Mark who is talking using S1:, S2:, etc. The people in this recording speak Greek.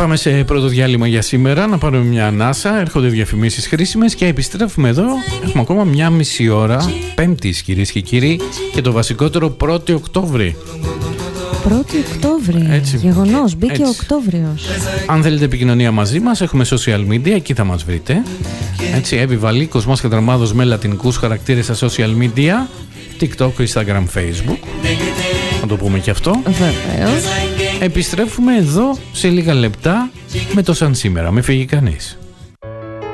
S1: Πάμε σε πρώτο διάλειμμα για σήμερα, να πάρουμε μια ανάσα. Έρχονται διαφημίσεις χρήσιμες και επιστρέφουμε εδώ. Έχουμε ακόμα μια μισή ώρα, Πέμπτης κυρίες και κύριοι, και το βασικότερο 1η Οκτώβρη.
S2: 1η Οκτώβρη,
S1: Έτσι.
S2: γεγονός, μπήκε
S1: Έτσι.
S2: ο Οκτώβριος.
S1: Αν θέλετε επικοινωνία μαζί μας, έχουμε social media, εκεί θα μας βρείτε. Έτσι, Εύη Βαλή, Κοσμάς Κατραμάδος με λατινικούς χαρακτήρες στα social media, TikTok, Instagram, Facebook. Να το πούμε και αυτό.
S2: Βεβαίως.
S1: Επιστρέφουμε εδώ σε λίγα λεπτά με το σαν σήμερα. Μην φύγει κανείς.